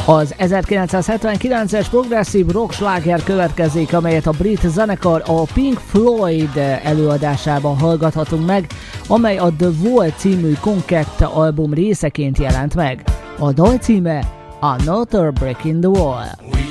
Az 1979-es progresszív rock sláger következik, amelyet a brit zenekar a Pink Floyd előadásában hallgathatunk meg, amely a The Wall című Contact album részeként jelent meg. A dal címe Another Brick in the Wall.